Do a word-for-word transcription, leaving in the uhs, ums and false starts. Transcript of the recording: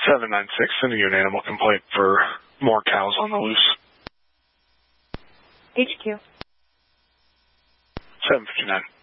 seven nine six, sending you an animal complaint for more cows on the loose. H Q. seven fifty-nine.